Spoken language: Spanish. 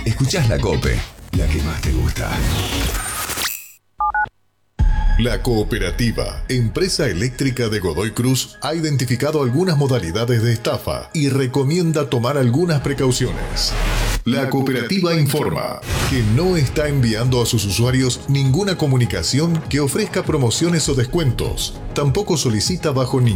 Escuchás La Cope, la que más te gusta. La Cooperativa, empresa eléctrica de Godoy Cruz, ha identificado algunas modalidades de estafa y recomienda tomar algunas precauciones. La Cooperativa informa que no está enviando a sus usuarios ninguna comunicación que ofrezca promociones o descuentos. Tampoco solicita bajo ningún